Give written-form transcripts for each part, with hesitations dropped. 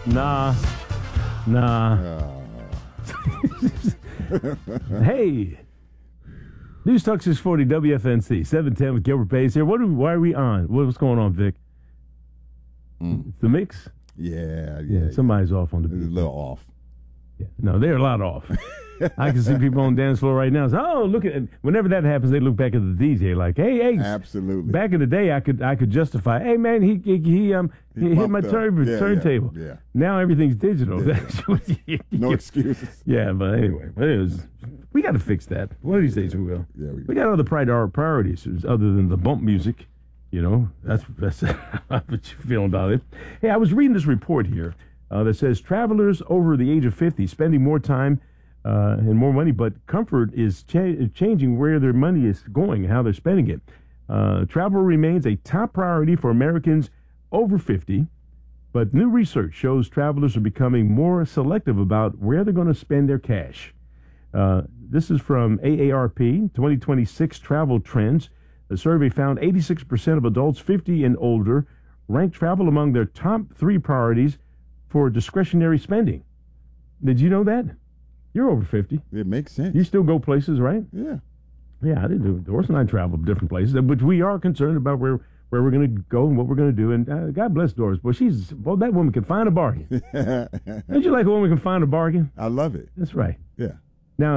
Nah. Hey. News Talk 640 WFNC 710 with Gilbert Bays here. Why are we on? What's going on, Vic? The mix? Yeah. Somebody's off on the beat. A little off. Yeah. No, they're a lot off. I can see people on the dance floor right now. Oh, look at whenever that happens, they look back at the DJ like, hey, absolutely. Back in the day, I could justify. Hey, man, he hit my turntable. Yeah. Now everything's digital. Yeah. No excuses. Yeah, but anyway, we got to fix that. One of these days we will. Yeah, we got other priorities other than the bump music. You know, that's what you feeling about it. Hey, I was reading this report here that says travelers over the age of 50 spending more time and more money, but comfort is changing where their money is going, how they're spending it. Travel remains a top priority for Americans over 50, but new research shows travelers are becoming more selective about where they're going to spend their cash. This is from AARP 2026 Travel Trends. The survey found 86% of adults 50 and older ranked travel among their top 3 priorities for discretionary spending. Did you know that? You're over 50. It makes sense. You still go places, right? Yeah. Yeah, I did. Doris and I travel different places, but we are concerned about where we're going to go and what we're going to do. And God bless Doris. Boy, that woman can find a bargain. Don't you like a woman can find a bargain? I love it. That's right. Yeah. Now,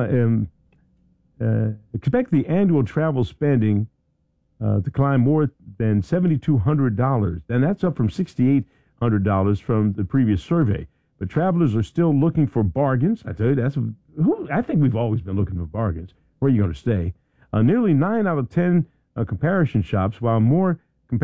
expect the annual travel spending to climb more than $7,200, and that's up from $6,800 from the previous survey. But travelers are still looking for bargains. I tell you, I think we've always been looking for bargains. Where are you going to stay? Nearly 9 out of 10 comparison shops, while more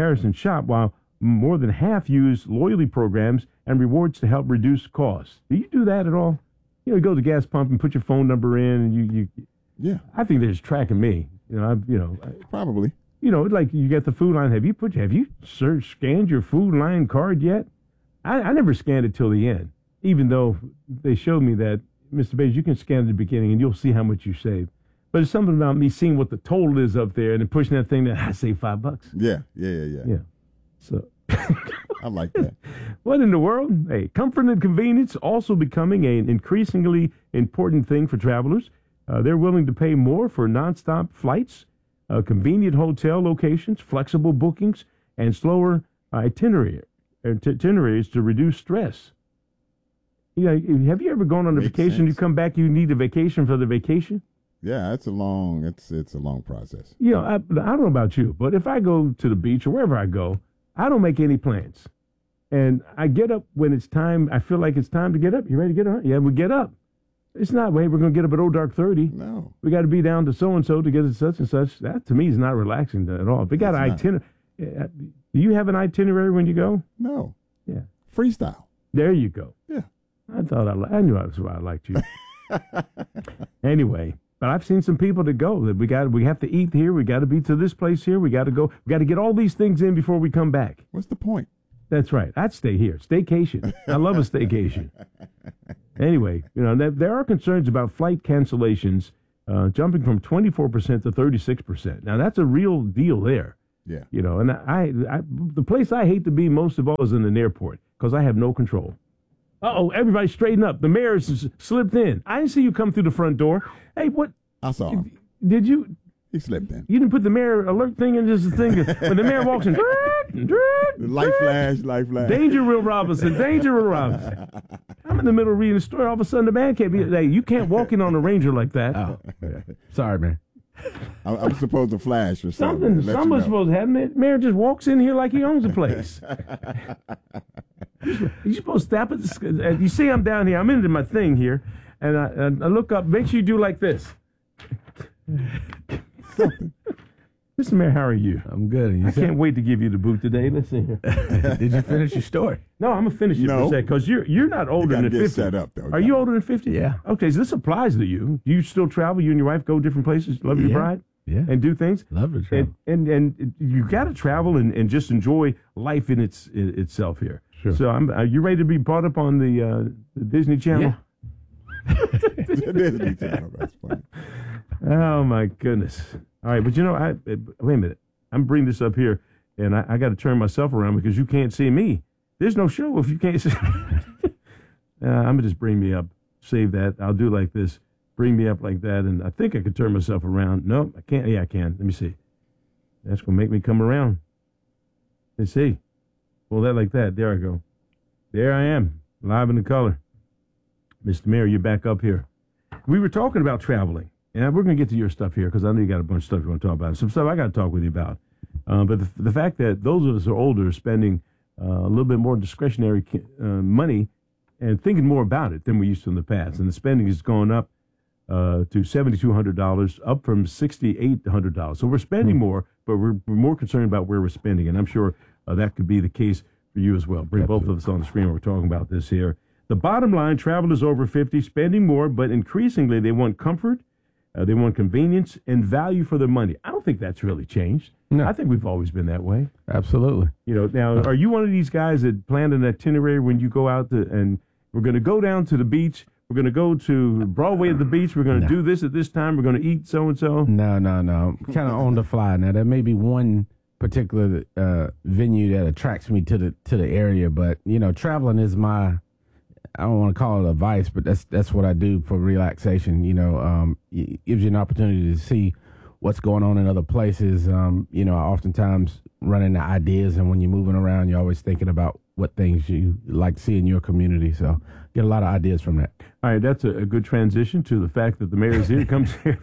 than half use loyalty programs and rewards to help reduce costs. Do you do that at all? You go to the gas pump and put your phone number in, and you. Yeah. I think they're just tracking me. Probably. Like you get the food line. Have you scanned your food line card yet? I never scanned it till the end, even though they showed me that, Mr. Bays, you can scan at the beginning and you'll see how much you save. But it's something about me seeing what the total is up there and then pushing that thing that I save $5. Yeah. So I like that. What in the world? Hey, comfort and convenience also becoming an increasingly important thing for travelers. They're willing to pay more for nonstop flights, convenient hotel locations, flexible bookings, and slower itineraries to reduce stress. Have you ever gone on a vacation? Sense. You come back, you need a vacation for the vacation. Yeah, it's a long process. I don't know about you, but if I go to the beach or wherever I go, I don't make any plans, and I get up when it's time. I feel like it's time to get up. You ready to get up? Yeah, we get up. It's not, we're going to get up at dark 30. No. We got to be down to so-and-so to get to such and such. That, to me, is not relaxing at all. If we got an itinerary, do you have an itinerary when you go? No. Yeah. Freestyle. There you go. Yeah. I knew that's why I liked you. Anyway, but I've seen some people that go, that we have to eat here. We got to be to this place here. We got to go. We got to get all these things in before we come back. What's the point? That's right. I'd stay here. Staycation. I love a staycation. Anyway, there are concerns about flight cancellations jumping from 24% to 36%. Now, that's a real deal there. Yeah. And I the place I hate to be most of all is in an airport because I have no control. Uh-oh, everybody straighten up. The mayor's slipped in. I didn't see you come through the front door. Hey, what? I saw him. Did you? He slipped in. You didn't put the mayor alert thing in, just the thing. When the mayor walks in, light flash. Danger, Will Robinson. I'm in the middle of reading the story. All of a sudden, the man can't be. Hey, you can't walk in on a Ranger like that. Oh, sorry, man. I'm supposed to flash or something. Someone's supposed to have it. Mayor just walks in here like he owns the place. You're supposed to stop it. You see, I'm down here. I'm into my thing here, and I look up. Make sure you do like this. Mr. Mayor, how are you? I'm good. I can't wait to give you the boot today. Let's see here. Did you finish your story? No, I'm gonna finish it for a second because you're not older than 50. Set up, though. Are you older than 50? Yeah. Okay, so this applies to you. Do you still travel? You and your wife go different places? Love your bride? Yeah. And do things? Love to travel. And you got to travel and just enjoy life in itself here. Sure. So are you ready to be brought up on the Disney Channel? Disney Channel. That's funny. Oh my goodness! All right, but wait a minute. I'm bringing this up here, and I got to turn myself around because you can't see me. There's no show if you can't see. I'm going to just bring me up, save that. I'll do like this, bring me up like that, and I think I could turn myself around. Nope, I can't. Yeah, I can. Let me see. That's going to make me come around. Let's see. Pull that like that. There I go. There I am, live in the color. Mr. Mayor, you're back up here. We were talking about traveling, and we're going to get to your stuff here because I know you got a bunch of stuff you want to talk about. Some stuff I got to talk with you about. But the fact that those of us who are older are spending a little bit more discretionary money and thinking more about it than we used to in the past. And the spending has gone up to $7,200, up from $6,800. So we're spending more, but we're more concerned about where we're spending. And I'm sure that could be the case for you as well. Bring both of us on the screen when we're talking about this here. The bottom line, travelers over 50 spending more, but increasingly they want comfort, they want convenience, and value for their money. I don't think that's really changed. No. I think we've always been that way. Absolutely. You know, now, are you one of these guys that planned an itinerary when you go out and we're going to go down to the beach, we're going to go to Broadway at the beach, we're going to do this at this time, we're going to eat so-and-so? No. Kind of on the fly. Now, there may be one particular venue that attracts me to the area, but, you know, traveling is my... I don't want to call it a vice, but that's what I do for relaxation. You know, it gives you an opportunity to see what's going on in other places. You know, I oftentimes run into ideas, and when you're moving around, you're always thinking about what things you like to see in your community. So get a lot of ideas from that. All right, that's a good transition to the fact that the mayor is here. Comes here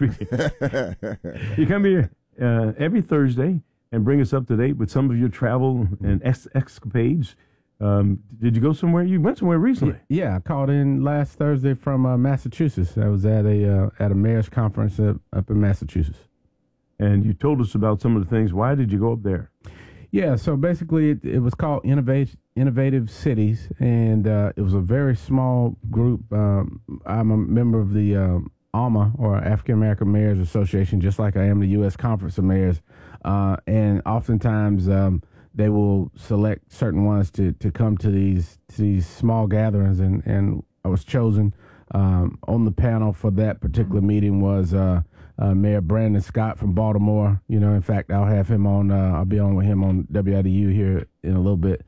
you come here every Thursday and bring us up to date with some of your travel and escapades. Did you go somewhere? You went somewhere recently. Yeah, I called in last Thursday from Massachusetts. I was at a mayor's conference up in Massachusetts. And you told us about some of the things. Why did you go up there? Yeah, so basically it was called Innovative Cities, and it was a very small group. I'm a member of the AMA, or African American Mayors Association, just like I am the U.S. Conference of Mayors. And oftentimes they will select certain ones to come to these small gatherings, and I was chosen. On the panel for that particular meeting was Mayor Brandon Scott from Baltimore. You know, in fact, I'll have him on. I'll be on with him on WIDU here in a little bit.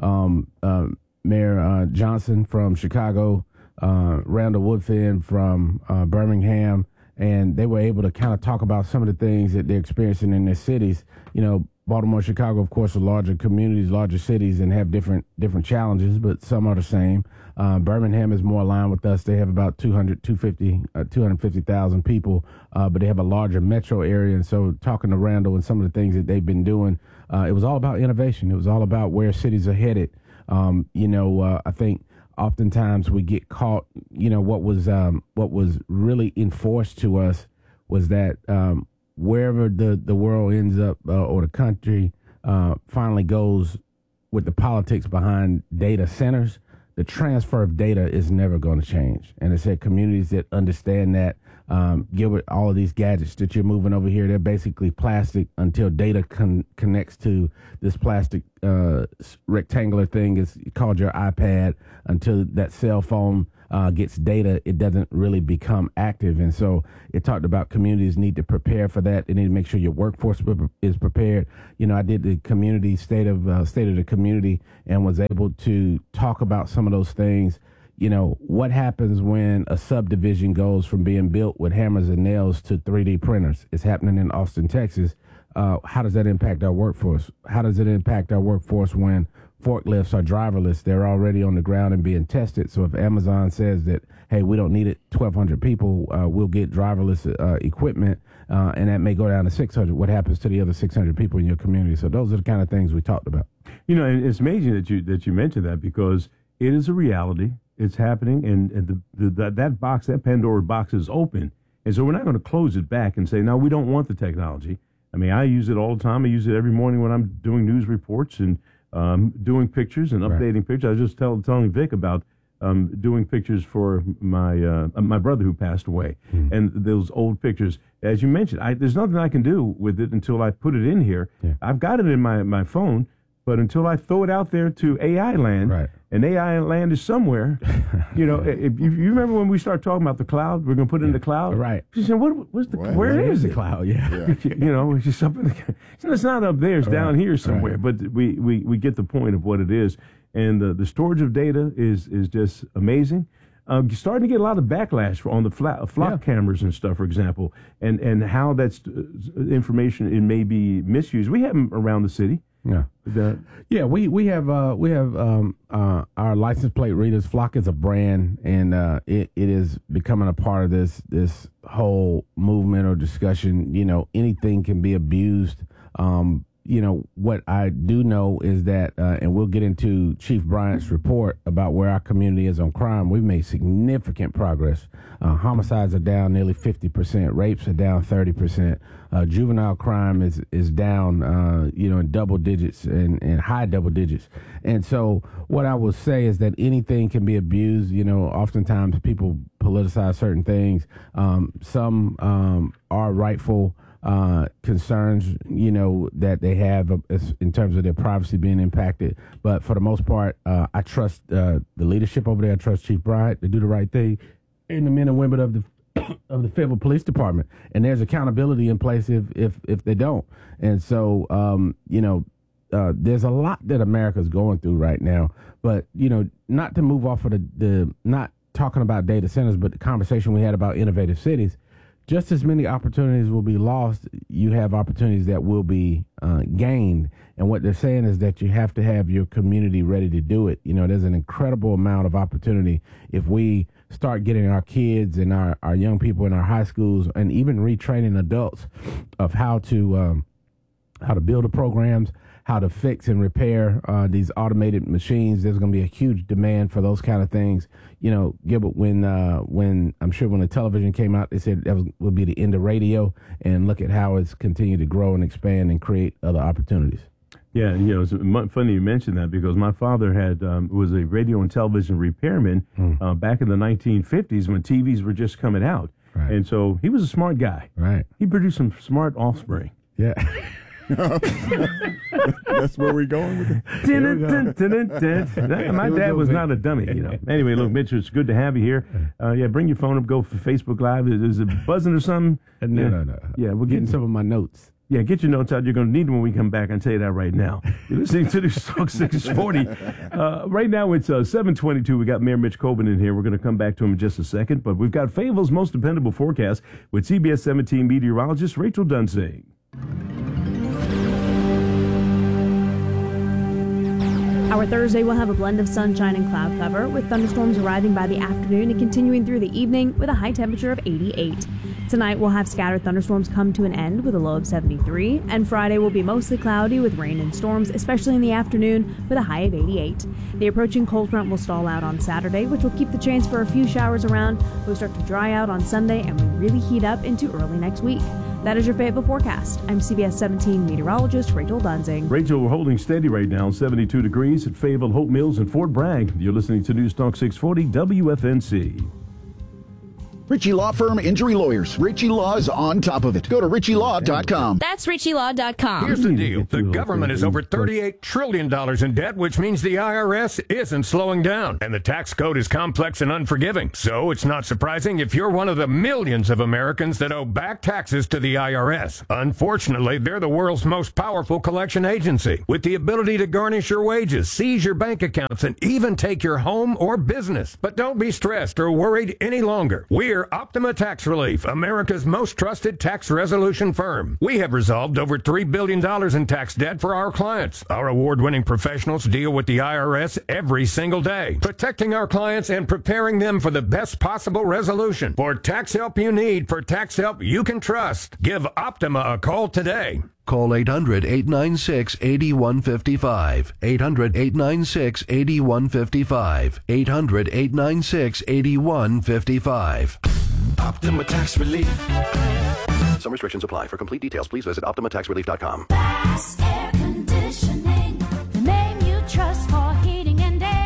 Mayor Johnson from Chicago, Randall Woodfin from Birmingham, and they were able to kind of talk about some of the things that they're experiencing in their cities. You know, Baltimore, Chicago, of course, are larger communities, larger cities, and have different challenges, but some are the same. Birmingham is more aligned with us. They have about 250,000 people, but they have a larger metro area. And so talking to Randall and some of the things that they've been doing, it was all about innovation. It was all about where cities are headed. I think oftentimes we get caught, you know, what was really enforced to us was that wherever the world ends up or the country finally goes with the politics behind data centers, the transfer of data is never going to change. And it said communities that understand that, Gilbert, all of these gadgets that you're moving over here, they're basically plastic until data connects to this plastic rectangular thing is called your iPad. Until that cell phone gets data, it doesn't really become active. And so it talked about communities need to prepare for that. They need to make sure your workforce is prepared. You know, I did the community state of the community and was able to talk about some of those things. You know, what happens when a subdivision goes from being built with hammers and nails to 3D printers? It's happening in Austin, Texas. How does that impact our workforce? How does it impact our workforce when forklifts are driverless? They're already on the ground and being tested. So if Amazon says that, hey, we don't need it, 1,200 people, we'll get driverless equipment, and that may go down to 600. What happens to the other 600 people in your community? So those are the kind of things we talked about. You know, and it's amazing that you mentioned that, because it is a reality. It's happening, and that box, that Pandora box, is open. And so we're not going to close it back and say, no, we don't want the technology. I mean, I use it all the time. I use it every morning when I'm doing news reports and doing pictures and updating pictures. I was just telling Vic about doing pictures for my brother who passed away, and those old pictures. As you mentioned, there's nothing I can do with it until I put it in here. Yeah. I've got it in my phone But until I throw it out there to AI land, Right. and AI land is somewhere, if you remember when we started talking about the cloud, we're going to put it in the cloud. Right. She said, what's the, Well, where is the it? cloud? Yeah. It's just up in the, it's not up there, it's down here somewhere. But we get the point of what it is. And the storage of data is just amazing. Starting to get a lot of backlash on the flock cameras and stuff, for example, and how that's information it may be misused. We have them around the city. Yeah. We have our license plate readers. Flock is a brand, and it is becoming a part of this whole movement or discussion. Anything can be abused. What I do know is that, and we'll get into Chief Bryant's report about where our community is on crime. We've made significant progress. Homicides are down nearly 50%. Rapes are down 30%. Juvenile crime is down, in double digits and high double digits. And so what I will say is that anything can be abused. Oftentimes people politicize certain things. Some are rightful concerns, that they have in terms of their privacy being impacted. But for the most part, I trust the leadership over there. I trust Chief Bryant to do the right thing, and the men and women of the Fayetteville Police Department. And there's accountability in place if they don't. And so, there's a lot that America's going through right now. But not to move off of the not talking about data centers, but the conversation we had about innovative cities. Just as many opportunities will be lost, you have opportunities that will be gained. And what they're saying is that you have to have your community ready to do it. There's an incredible amount of opportunity if we start getting our kids and our young people in our high schools and even retraining adults of how to build the programs, how to fix and repair these automated machines. There's going to be a huge demand for those kind of things. Gilbert, when I'm sure when the television came out, they said that would be the end of radio, and look at how it's continued to grow and expand and create other opportunities. Yeah, it's funny you mentioned that because my father was a radio and television repairman back in the 1950s when TVs were just coming out. Right. And so he was a smart guy. Right. He produced some smart offspring. Yeah. That's where we're going with it. My dad was not a dummy, Anyway, look, Mitch, it's good to have you here. Bring your phone up, go for Facebook Live. Is it buzzing or something? No. Yeah, we're Getting some of my notes. Yeah, get your notes out. You're going to need them when we come back. I tell you that right now. You're listening to the Talk 640. Right now it's 7:22. We got Mayor Mitch Coben in here. We're going to come back to him in just a second. But we've got Fayetteville's most dependable forecast with CBS 17 meteorologist Rachel Dunsing. Our Thursday will have a blend of sunshine and cloud cover, with thunderstorms arriving by the afternoon and continuing through the evening with a high temperature of 88. Tonight we'll have scattered thunderstorms come to an end with a low of 73, and Friday will be mostly cloudy with rain and storms, especially in the afternoon, with a high of 88. The approaching cold front will stall out on Saturday, which will keep the chance for a few showers around. We'll start to dry out on Sunday, and we really heat up into early next week. That is your Fayetteville forecast. I'm CBS 17 meteorologist Rachel Dunsing. Rachel, we're holding steady right now, 72 degrees at Fayetteville, Hope Mills, and Fort Bragg. You're listening to News Talk 640 WFNC. Ritchie Law Firm Injury Lawyers. Ritchie Law is on top of it. Go to RitchieLaw.com. That's RitchieLaw.com. Here's the deal. The government is over $38 trillion in debt, which means the IRS isn't slowing down. And the tax code is complex and unforgiving. So it's not surprising if you're one of the millions of Americans that owe back taxes to the IRS. Unfortunately, they're the world's most powerful collection agency, with the ability to garnish your wages, seize your bank accounts, and even take your home or business. But don't be stressed or worried any longer. We're Optima Tax Relief, America's most trusted tax resolution firm. We have resolved over $3 billion in tax debt for our clients. Our award-winning professionals deal with the IRS every single day, protecting our clients and preparing them for the best possible resolution. For tax help you need, for tax help you can trust, give Optima a call today. Call 800-896-8155. 800-896-8155. 800-896-8155. Optima Tax Relief. Some restrictions apply. For complete details, please visit OptimaTaxRelief.com. Bass Air Conditioning, the name you trust for heating and air.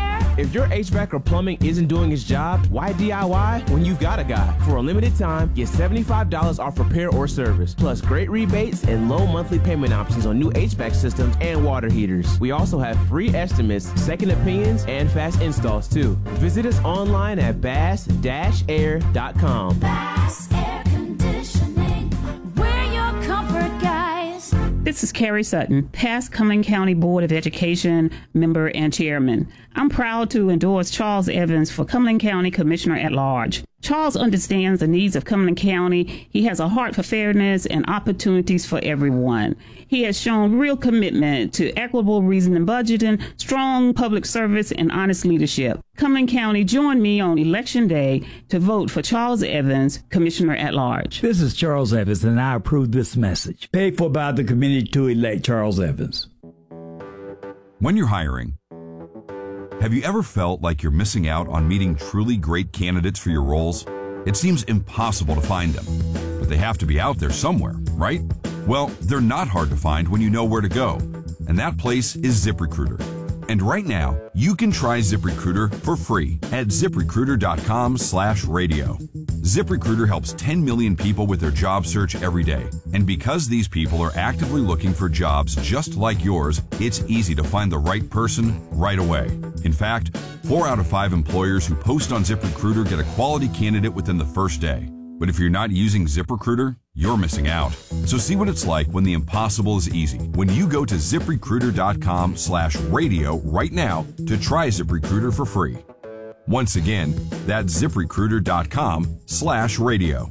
If your HVAC or plumbing isn't doing its job, why DIY when you've got a guy? For a limited time, get $75 off repair or service, plus great rebates and low monthly payment options on new HVAC systems and water heaters. We also have free estimates, second opinions, and fast installs too. Visit us online at bass-air.com. Bass Air Conditioning, we're your comfort guys. This is Carrie Sutton, past Cumberland County Board of Education member and chairman. I'm proud to endorse Charles Evans for Cumberland County Commissioner at Large. Charles understands the needs of Cumberland County. He has a heart for fairness and opportunities for everyone. He has shown real commitment to equitable reasoning budgeting, strong public service, and honest leadership. Cumberland County, join me on Election Day to vote for Charles Evans, Commissioner at Large. This is Charles Evans, and I approve this message. Paid for by the committee to elect Charles Evans. When you're hiring, have you ever felt like you're missing out on meeting truly great candidates for your roles? It seems impossible to find them, but they have to be out there somewhere, right? Well, they're not hard to find when you know where to go, and that place is ZipRecruiter. And right now, you can try ZipRecruiter for free at ZipRecruiter.com/radio. ZipRecruiter helps 10 million people with their job search every day. And because these people are actively looking for jobs just like yours, it's easy to find the right person right away. In fact, 4 out of 5 employers who post on ZipRecruiter get a quality candidate within the first day. But if you're not using ZipRecruiter, you're missing out. So see what it's like when the impossible is easy. When you go to ZipRecruiter.com/radio right now to try ZipRecruiter for free. Once again, that's ZipRecruiter.com/radio.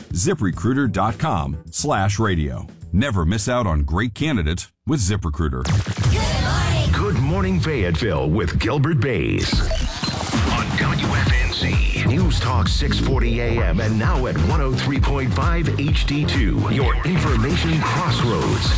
ZipRecruiter.com/radio. Never miss out on great candidates with ZipRecruiter. Good morning, Fayetteville with Gilbert Bays. On WFNZ, News Talk 640 AM and now at 103.5 HD2. Your information crossroads,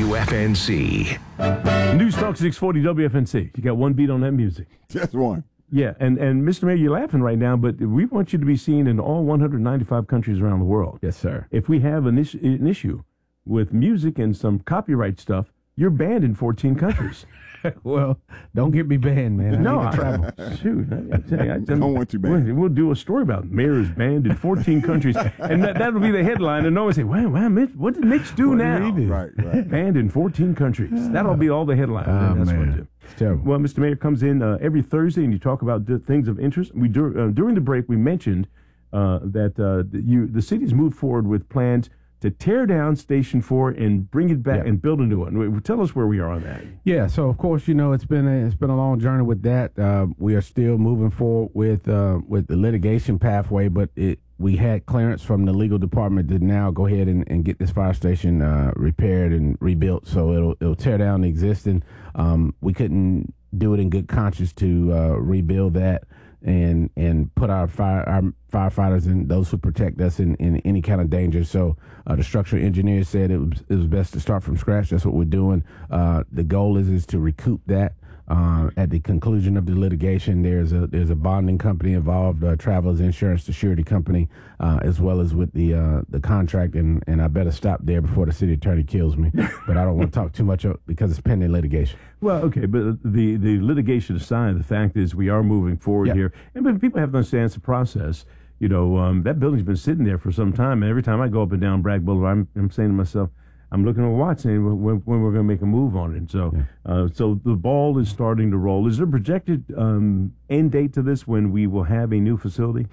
WFNZ. News Talk 640 WFNZ. You got one beat on that music. Just one. Yeah, and Mr. Mayor, you're laughing right now, but we want you to be seen in all 195 countries around the world. Yes, sir. If we have an issue with music and some copyright stuff, you're banned in 14 countries. Well, don't get me banned, man. No, I need to travel. Shoot. I don't want you banned. We'll do a story about Mayor is banned in 14 countries, and that'll be the headline, and no one say, wow, Mitch, what did Mitch do now? Right. Banned in 14 countries. That'll be all the headlines. That's man. what we do. It's terrible. Well, Mr. Mayor comes in every Thursday, and you talk about things of interest. During the break, we mentioned that the city's moved forward with plans to tear down Station 4 and bring it back and build a new one. Tell us where we are on that. Yeah, so of course, it's been a long journey with that. We are still moving forward with the litigation pathway, but we had clearance from the legal department to now go ahead and get this fire station repaired and rebuilt. So it'll tear down the existing. We couldn't do it in good conscience to rebuild that and put our firefighters and those who protect us in any kind of danger. So the structural engineer said it was best to start from scratch. That's what we're doing. The goal is to recoup that. At the conclusion of the litigation, there's a bonding company involved, Travelers Insurance, the surety company, as well as with the contract. And I better stop there before the city attorney kills me. But I don't want to talk too much because it's pending litigation. Well, okay, but the litigation aside, the fact is we are moving forward here, and people have to understand it's a process. That building's been sitting there for some time, and every time I go up and down Bragg Boulevard, I'm saying to myself, I'm looking at my watch saying when we're going to make a move on it. And so the ball is starting to roll. Is there a projected end date to this when we will have a new facility?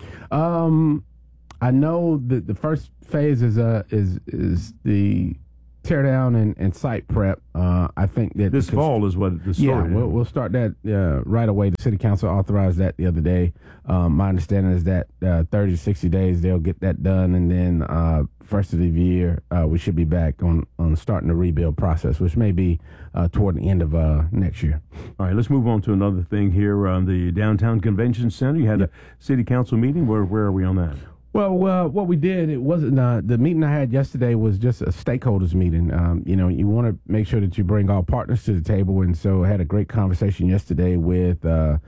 I know that the first phase is the tear down and site prep. I think that this fall is what the story. Yeah, we'll start that right away. The city council authorized that the other day. My understanding is that 30 to 60 days they'll get that done, and then first of the year we should be back on starting the rebuild process, which may be toward the end of next year. All right, let's move on to another thing here on the Downtown Convention Center. You had a city council meeting. Where are we on that? Well, what we did, it wasn't the meeting I had yesterday was just a stakeholders meeting. You want to make sure that you bring all partners to the table, and so I had a great conversation yesterday with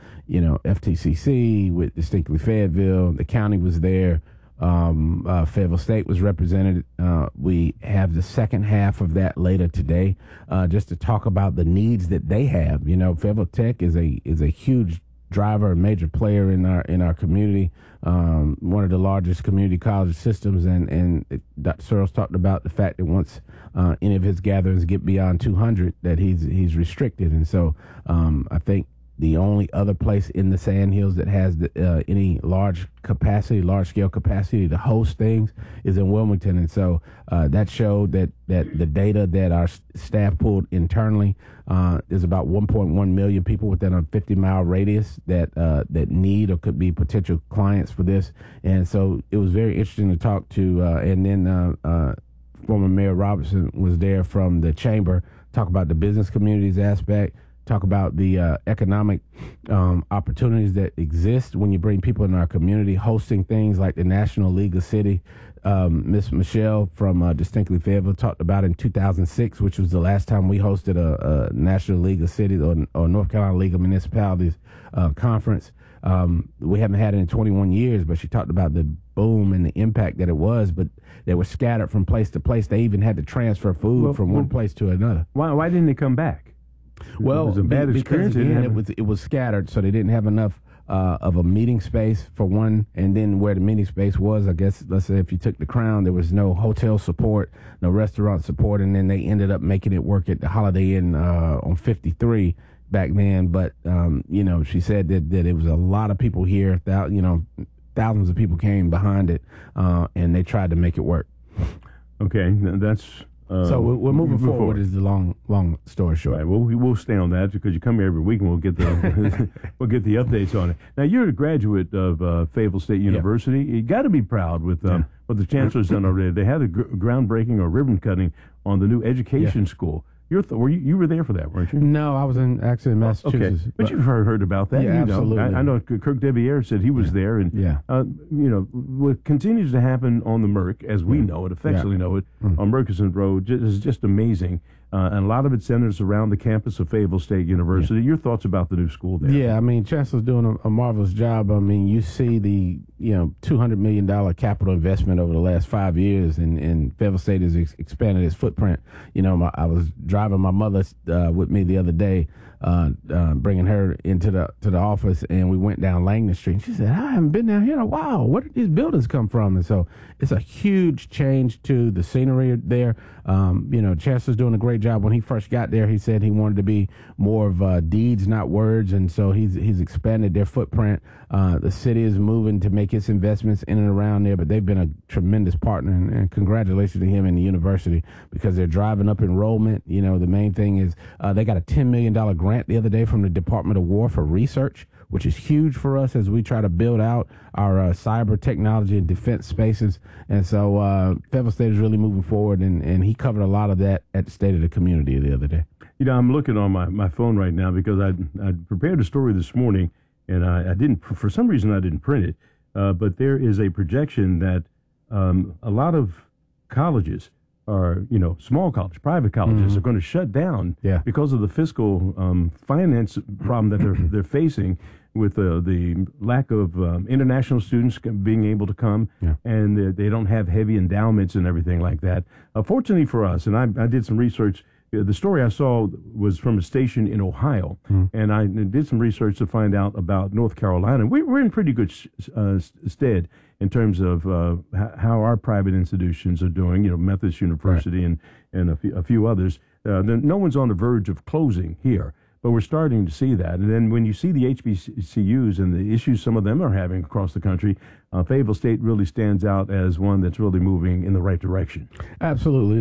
FTCC, with Distinctly Fayetteville. The county was there. Fayetteville State was represented. We have the second half of that later today, just to talk about the needs that they have. Fayetteville Tech is a huge driver, a major player in our community, one of the largest community college systems. And Dr. Searles talked about the fact that once any of his gatherings get beyond 200, that he's restricted. And so I think the only other place in the Sandhills that has any large-scale capacity to host things is in Wilmington. And so that showed that the data that our staff pulled internally, there's about 1.1 million people within a 50-mile radius that need or could be potential clients for this. And so it was very interesting to talk to, and then former Mayor Robertson was there from the chamber, talk about the business communities aspect, talk about the economic opportunities that exist when you bring people in our community, hosting things like the National League of City. Miss Michelle from Distinctly Fayetteville talked about in 2006, which was the last time we hosted a National League of Cities or North Carolina League of Municipalities conference. We haven't had it in 21 years, but she talked about the boom and the impact that it was, but they were scattered from place to place. They even had to transfer food from one place to another. Why didn't they come back? Well, it was a bad experience. Because again, it was scattered, so they didn't have enough of a meeting space for one, and then where the meeting space was, I guess, let's say if you took the Crown, there was no hotel support, no restaurant support, and then they ended up making it work at the Holiday Inn on 53 back then. But she said that it was a lot of people here, thousands of people came behind it, and they tried to make it work. Okay, that's. So we're moving forward. Is the long story short. Right. Well, we'll stay on that because you come here every week and we'll get the updates on it. Now you're a graduate of Fayetteville State University. Yeah. You got to be proud with what the chancellor's done already. They had a groundbreaking or ribbon cutting on the new education school. You were there for that, weren't you? No, I was in Massachusetts. Okay. But you've heard about that. Yeah, absolutely. I know Kirk Debier said he was there, and what continues to happen on the Merck, as we know it, affectionately know it, on Murchison Road, is just amazing. And a lot of it centers around the campus of Fayetteville State University. Yeah. Your thoughts about the new school there? Yeah, I mean, Chancellor's doing a marvelous job. I mean, you see the $200 million capital investment over the last 5 years, and Fayetteville State has expanded its footprint. I was driving my mother with me the other day, bringing her into the office, and we went down Langdon Street. And she said, "I haven't been down here in a while. Where did these buildings come from?" And so it's a huge change to the scenery there. Chancellor's doing a great job. When he first got there, he said he wanted to be more of deeds, not words, and so he's expanded their footprint. The city is moving to make its investments in and around there, but they've been a tremendous partner, and congratulations to him and the university because they're driving up enrollment. The main thing is they got a $10 million grant the other day from the Department of War for research, which is huge for us as we try to build out our cyber technology and defense spaces. And so Fayetteville State is really moving forward, and he covered a lot of that at the State of the Community the other day. I'm looking on my phone right now because I prepared a story this morning, and I didn't, for some reason I didn't print it, but there is a projection that a lot of colleges are, small colleges, private colleges, are going to shut down because of the fiscal finance problem that they're facing with the lack of international students being able to come, and they don't have heavy endowments and everything like that. Fortunately for us, and I did some research. The story I saw was from a station in Ohio, and I did some research to find out about North Carolina. We're in pretty good stead in terms of how our private institutions are doing, Methodist University and a few others. No one's on the verge of closing here, but we're starting to see that. And then when you see the HBCUs and the issues some of them are having across the country, Fayetteville State really stands out as one that's really moving in the right direction. Absolutely.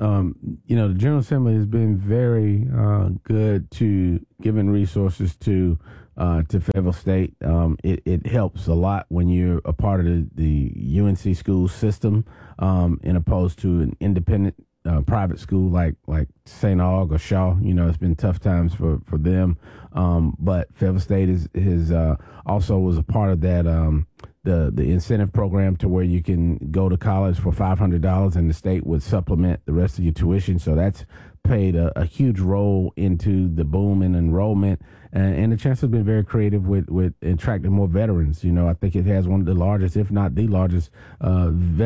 The General Assembly has been very good to giving resources to Fayetteville State. It helps a lot when you're a part of the UNC school system, in opposed to an independent private school like St. Aug or Shaw. It's been tough times for them. But Fayetteville State is also was a part of that the incentive program to where you can go to college for $500 and the state would supplement the rest of your tuition. So that's played a huge role into the boom in enrollment. And the chancellor's been very creative with attracting more veterans. I think it has one of the largest, if not the largest, veteran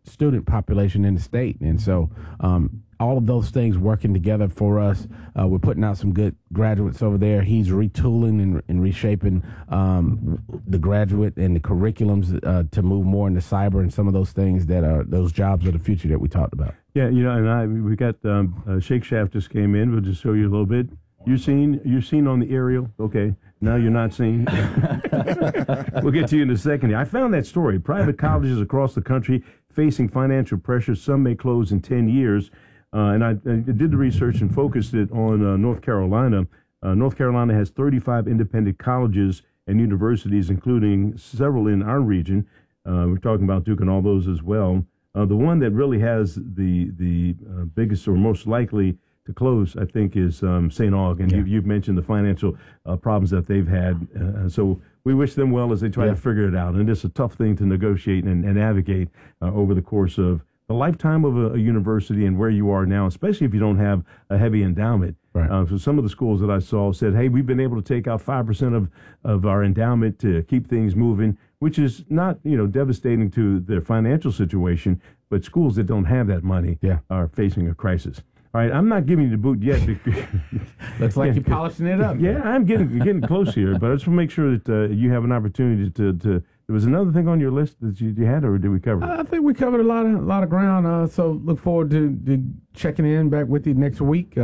student population in the state. And so all of those things working together for us. We're putting out some good graduates over there. He's retooling and reshaping the graduate and the curriculums to move more into cyber and some of those things that are those jobs of the future that we talked about. Yeah, and we got Shake Shaft just came in. We'll just show you a little bit. You're seen on the aerial. Okay, now you're not seen. We'll get to you in a second. I found that story. Private colleges across the country facing financial pressure. Some may close in 10 years. And I did the research and focused it on North Carolina. North Carolina has 35 independent colleges and universities, including several in our region. We're talking about Duke and all those as well. The one that really has the biggest or most likely to close, I think, is St. Aug. And you've mentioned the financial problems that they've had. So we wish them well as they try to figure it out. And it's a tough thing to negotiate and navigate over the course of the lifetime of a university and where you are now, especially if you don't have a heavy endowment. Right. So some of the schools that I saw said, hey, we've been able to take out 5% of our endowment to keep things moving, which is not, devastating to their financial situation, but schools that don't have that money are facing a crisis. All right, I'm not giving you the boot yet. Looks like you're polishing it up. Yeah, I'm getting close here, but I just want to make sure that you have an opportunity to. There was another thing on your list that you had, or did we cover it? I think we covered a lot of ground. So look forward to checking in back with you next week.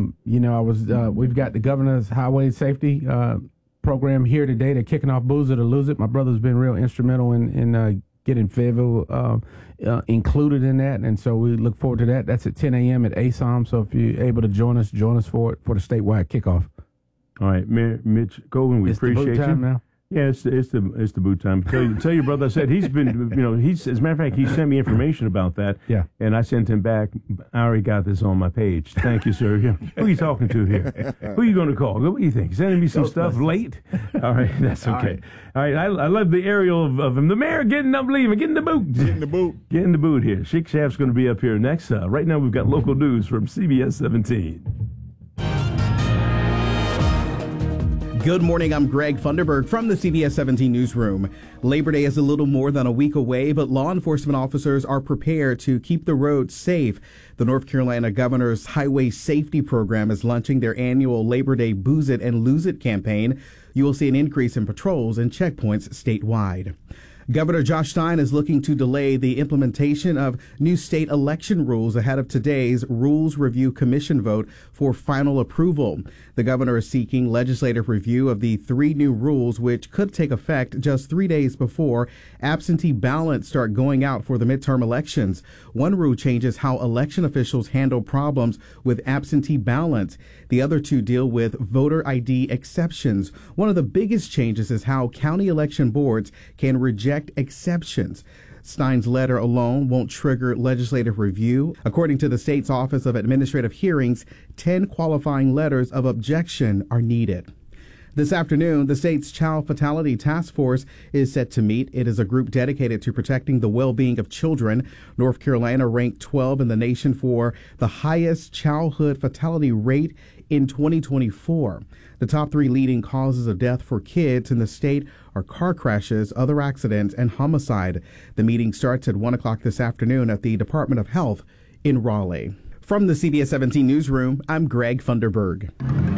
We've got the governor's highway safety program here today. They're kicking off Booze It or Lose It. My brother's been real instrumental in getting Fayetteville included in that, and so we look forward to that. That's at 10 a.m. at ASOM. So if you're able to join us for the statewide kickoff. All right, Mitch Colvin, we appreciate the boot time you. now. Yeah, it's the boot time. Tell your brother I said he's been, as a matter of fact, he sent me information about that. Yeah. And I sent him back. I already got this on my page. Thank you, sir. Who are you talking to here? Who are you going to call? What do you think? Sending me some stuff late? All right, that's okay. All right, I love the aerial of him. The mayor getting up, leaving, getting the boot. Getting the boot. Getting the boot here. Shake Shaft's going to be up here next. Right now we've got local news from CBS 17. Good morning, I'm Greg Funderburg from the CBS 17 newsroom. Labor Day is a little more than a week away, but law enforcement officers are prepared to keep the roads safe. The North Carolina governor's highway safety program is launching their annual Labor Day Booze It and Lose It campaign. You will see an increase in patrols and checkpoints statewide. Governor Josh Stein is looking to delay the implementation of new state election rules ahead of today's Rules Review Commission vote for final approval. The governor is seeking legislative review of the 3 new rules, which could take effect just 3 days before absentee ballots start going out for the midterm elections. One rule changes how election officials handle problems with absentee ballots. The other 2 deal with voter ID exceptions. One of the biggest changes is how county election boards can reject exceptions. Stein's letter alone won't trigger legislative review. According to the state's Office of Administrative Hearings, 10 qualifying letters of objection are needed. This afternoon, the state's Child Fatality Task Force is set to meet. It is a group dedicated to protecting the well-being of children. North Carolina ranked 12 in the nation for the highest childhood fatality rate in 2024. The top 3 leading causes of death for kids in the state are car crashes, other accidents, and homicide. The meeting starts at 1 o'clock this afternoon at the Department of Health in Raleigh. From the CBS 17 newsroom, I'm Greg Funderburg.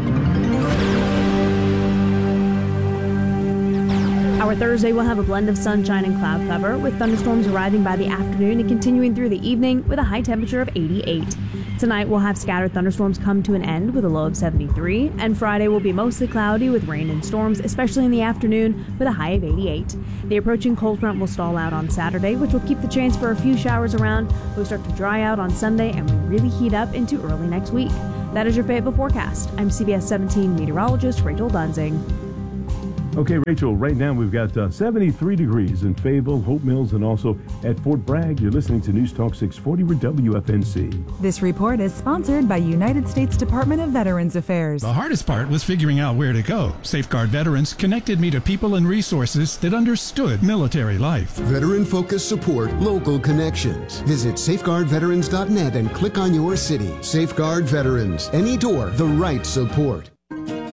Our Thursday will have a blend of sunshine and cloud cover, with thunderstorms arriving by the afternoon and continuing through the evening with a high temperature of 88. Tonight we'll have scattered thunderstorms come to an end with a low of 73, and Friday will be mostly cloudy with rain and storms, especially in the afternoon, with a high of 88. The approaching cold front will stall out on Saturday, which will keep the chance for a few showers around. We'll start to dry out on Sunday and we really heat up into early next week. That is your Fayetteville forecast. I'm CBS 17 meteorologist Rachel Dunsing. Okay, Rachel, right now we've got 73 degrees in Fayetteville, Hope Mills, and also at Fort Bragg. You're listening to News Talk 640 with WFNC. This report is sponsored by United States Department of Veterans Affairs. The hardest part was figuring out where to go. Safeguard Veterans connected me to people and resources that understood military life. Veteran-focused support, local connections. Visit safeguardveterans.net and click on your city. Safeguard Veterans. Any door, the right support.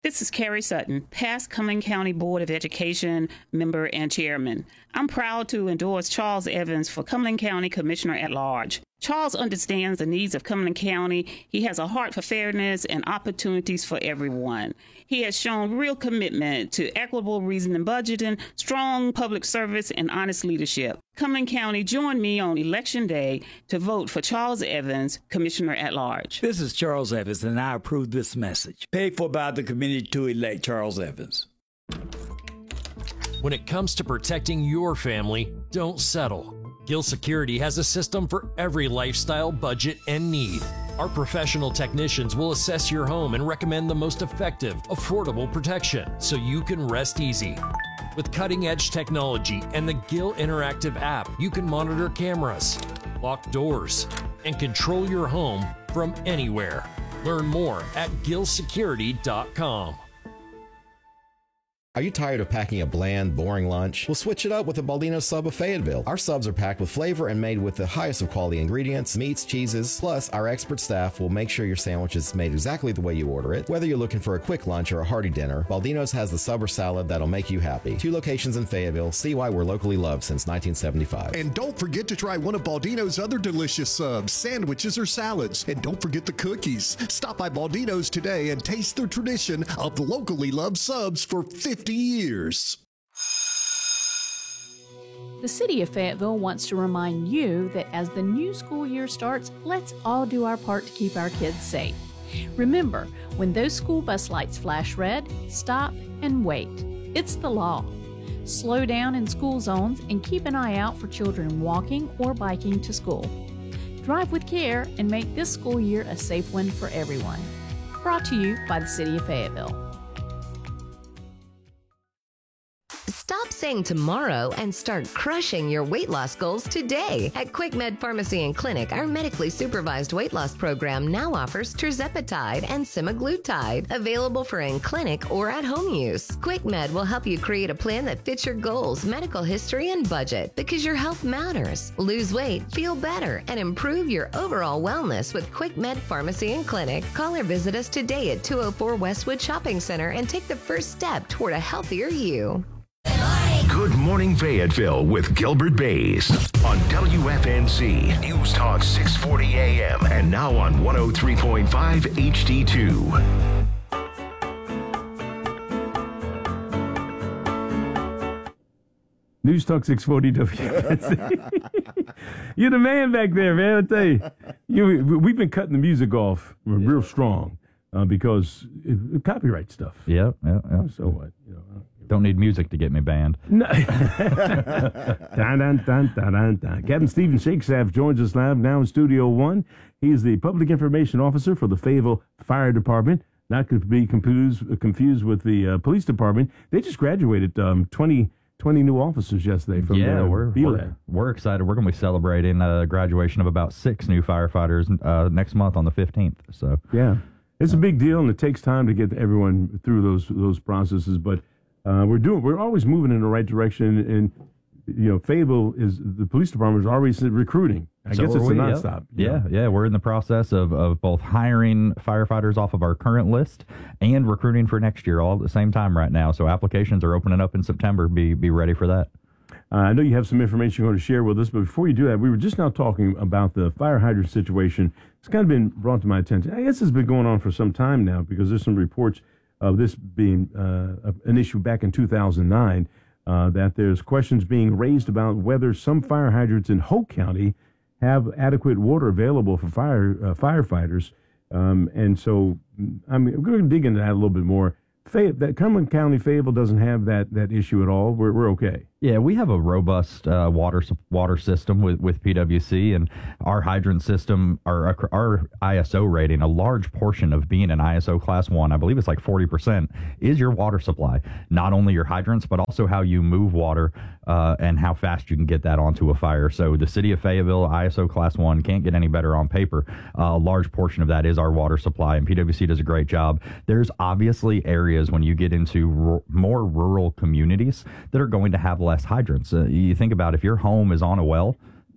This is Carrie Sutton, past Cumberland County Board of Education member and chairman. I'm proud to endorse Charles Evans for Cumberland County Commissioner at Large. Charles understands the needs of Cumberland County. He has a heart for fairness and opportunities for everyone. He has shown real commitment to equitable reasoning budgeting, strong public service, and honest leadership. Cumberland County, join me on Election Day to vote for Charles Evans, Commissioner at Large. This is Charles Evans, and I approve this message. Paid for by the committee to elect Charles Evans. When it comes to protecting your family, don't settle. Gill Security has a system for every lifestyle, budget, and need. Our professional technicians will assess your home and recommend the most effective, affordable protection so you can rest easy. With cutting-edge technology and the Gill Interactive app, you can monitor cameras, lock doors, and control your home from anywhere. Learn more at gillsecurity.com. Are you tired of packing a bland, boring lunch? We'll switch it up with the Baldino's Sub of Fayetteville. Our subs are packed with flavor and made with the highest of quality ingredients, meats, cheeses, plus our expert staff will make sure your sandwich is made exactly the way you order it. Whether you're looking for a quick lunch or a hearty dinner, Baldino's has the sub or salad that'll make you happy. 2 locations in Fayetteville. See why we're locally loved since 1975. And don't forget to try one of Baldino's other delicious subs, sandwiches or salads. And don't forget the cookies. Stop by Baldino's today and taste the tradition of the locally loved subs for 50 years. The City of Fayetteville wants to remind you that as the new school year starts, let's all do our part to keep our kids safe. Remember, when those school bus lights flash red, stop and wait. It's the law. Slow down in school zones and keep an eye out for children walking or biking to school. Drive with care and make this school year a safe one for everyone. Brought to you by the City of Fayetteville. Stop saying tomorrow and start crushing your weight loss goals today. At QuickMed Pharmacy and Clinic, our medically supervised weight loss program now offers tirzepatide and semaglutide, available for in-clinic or at-home use. QuickMed will help you create a plan that fits your goals, medical history, and budget, because your health matters. Lose weight, feel better, and improve your overall wellness with QuickMed Pharmacy and Clinic. Call or visit us today at 204 Westwood Shopping Center and take the first step toward a healthier you. Good Morning Fayetteville with Gilbert Bays on WFNZ News Talk 640 AM and now on 103.5 HD2. News Talk 640 WFNZ. You're the man back there, man. I tell you, we've been cutting the music off real strong because copyright stuff. Yeah. So what? Don't need music to get me banned. No. Captain Stephen Shakestaff joins us live now in Studio One. He is the Public Information Officer for the Fayetteville Fire Department. Not to be confused with the police department. They just graduated 20 new officers yesterday from we're excited. We're going to be celebrating a graduation of about 6 new firefighters next month on the 15th. So yeah, it's a big deal, and it takes time to get everyone through those processes, but we're always moving in the right direction, and Fayetteville the police department is always recruiting. I guess it's a nonstop. Yeah. We're in the process of both hiring firefighters off of our current list and recruiting for next year all at the same time right now. So applications are opening up in September. Be ready for that. I know you have some information you're going to share with us, but before you do that, we were just now talking about the fire hydrant situation. It's kind of been brought to my attention. I guess it's been going on for some time now because there's some reports of this being an issue back in 2009, that there's questions being raised about whether some fire hydrants in Hoke County have adequate water available for firefighters. And so we're going to dig into that a little bit more. That Cumberland County, Fayetteville doesn't have that issue at all. We're okay. Yeah, we have a robust water system with PwC, and our hydrant system, our ISO rating, a large portion of being an ISO Class 1, I believe it's like 40%, is your water supply. Not only your hydrants, but also how you move water and how fast you can get that onto a fire. So the city of Fayetteville, ISO Class 1, can't get any better on paper. A large portion of that is our water supply, and PwC does a great job. There's obviously areas when you get into more rural communities that are going to have less hydrants. You think about if your home is on a well,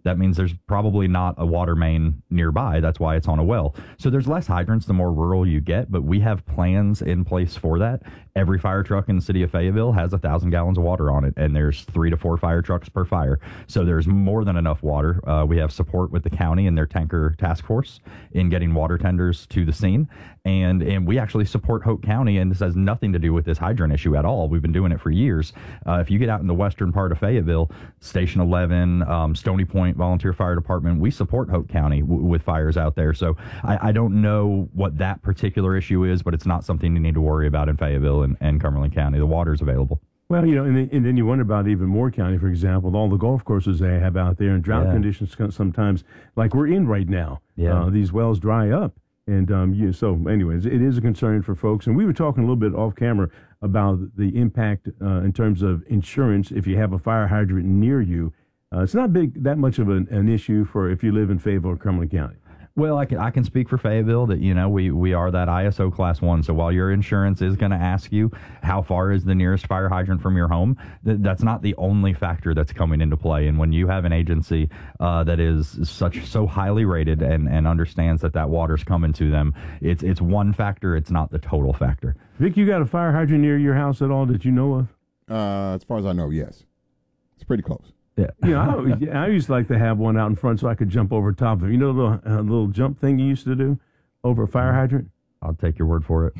That means there's probably not a water main nearby. That's why it's on a well. So there's less hydrants the more rural you get, but we have plans in place for that. Every fire truck in the city of Fayetteville has 1,000 gallons of water on it, and there's 3 to 4 fire trucks per fire. So there's more than enough water. We have support with the county and their tanker task force in getting water tenders to the scene. And we actually support Hope County, and this has nothing to do with this hydrant issue at all. We've been doing it for years. If you get out in the western part of Fayetteville, Station 11, Stony Point Volunteer Fire Department, we support Hope County with fires out there. So I don't know what that particular issue is, but it's not something you need to worry about in Fayetteville and Cumberland County. The water's available. Well, and then you wonder about even Moore County, for example, all the golf courses they have out there, and drought conditions sometimes, like we're in right now. These wells dry up. And so anyways, it is a concern for folks. And we were talking a little bit off camera about the impact in terms of insurance if you have a fire hydrant near you. It's not that much of an issue for if you live in Fayetteville or Cumberland County. Well, I can speak for Fayetteville that, we are that ISO Class 1. So while your insurance is going to ask you how far is the nearest fire hydrant from your home, that's not the only factor that's coming into play. And when you have an agency that is so highly rated and understands that water's coming to them, it's one factor. It's not the total factor. Vic, you got a fire hydrant near your house at all that you know of? As far as I know, yes. It's pretty close. Yeah. I used to like to have one out in front so I could jump over top of it. You know the little jump thing you used to do over a fire hydrant? I'll take your word for it.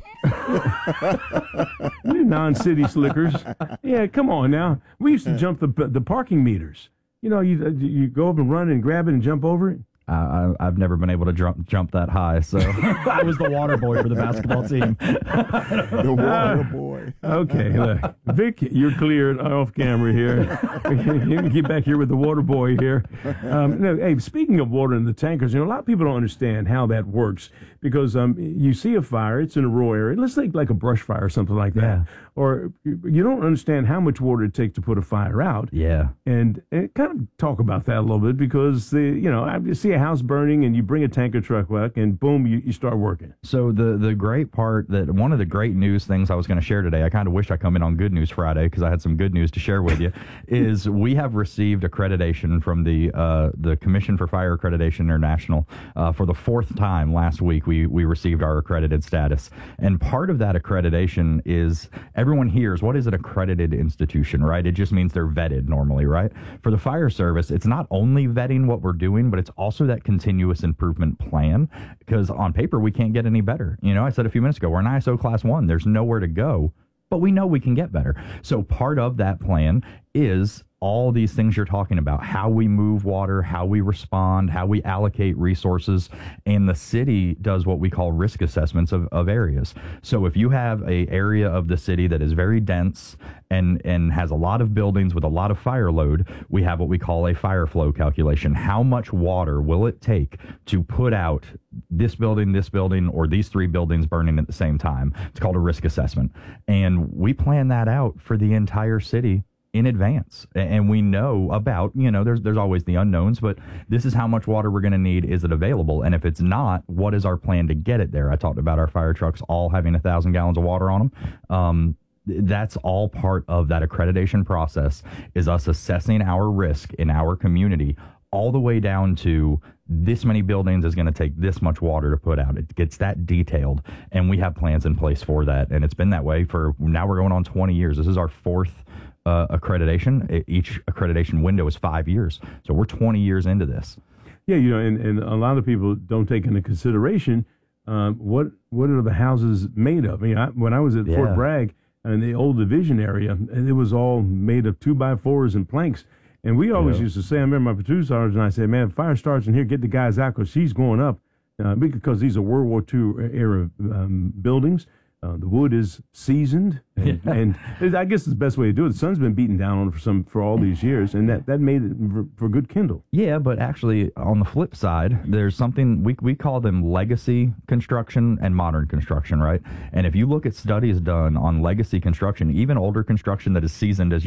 You non-city slickers. Yeah, come on now. We used to jump the parking meters. You go up and run and grab it and jump over it. I've never been able to jump that high, so I was the water boy for the basketball team. The water boy. Okay, look, Vic, you're cleared off camera here. You can get back here with the water boy here. Hey, speaking of water in the tankers, a lot of people don't understand how that works because you see a fire, it's in a rural area. Let's take like a brush fire or something like that. Or you don't understand how much water it takes to put a fire out. Yeah. And kind of talk about that a little bit because, I see a house burning and you bring a tanker truck back and boom, you start working. So the great part one of the great news things I was going to share today, I kind of wish I come in on Good News Friday because I had some good news to share with you, is we have received accreditation from the Commission for Fire Accreditation International for the 4th time last week. We received our accredited status. And part of that accreditation is everyone hears, what is an accredited institution, right? It just means they're vetted normally, right? For the fire service, it's not only vetting what we're doing, but it's also that continuous improvement plan because on paper, we can't get any better. I said a few minutes ago, we're an ISO Class 1. There's nowhere to go, but we know we can get better. So part of that plan is all these things you're talking about, how we move water, how we respond, how we allocate resources. And the city does what we call risk assessments of areas. So if you have an area of the city that is very dense and has a lot of buildings with a lot of fire load, we have what we call a fire flow calculation. How much water will it take to put out this building, or these 3 buildings burning at the same time? It's called a risk assessment. And we plan that out for the entire city in advance. And we know about, there's always the unknowns, but this is how much water we're going to need. Is it available? And if it's not, what is our plan to get it there? I talked about our fire trucks all having 1,000 gallons of water on them. That's all part of that accreditation process, is us assessing our risk in our community all the way down to this many buildings is going to take this much water to put out. It gets that detailed, and we have plans in place for that. And it's been that way now we're going on 20 years. This is our 4th accreditation. Each accreditation window is 5 years. So we're 20 years into this. Yeah, and a lot of people don't take into consideration what are the houses made of. When I was at Fort Bragg in the old division area, it was all made of 2x4s and planks. And we always used to say, I remember my platoon sergeant and I said, man, if fire starts in here, get the guys out because she's going up because these are World War II era buildings. The wood is seasoned, and I guess it's the best way to do it. The sun's been beaten down on it for all these years, and that made it for good kindle. Yeah, but actually, on the flip side, there's something we call them legacy construction and modern construction, right? And if you look at studies done on legacy construction, even older construction that is seasoned, as